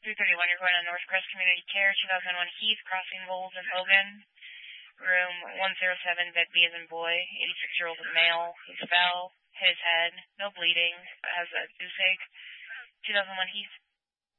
331, you're going on Northcrest Community Care, 2001 Heath, crossing Bowles and Hogan. Room 107, bed B as in boy, 86-year-old male. He fell, hit his head, no bleeding, has a toothache. 2001 Heath.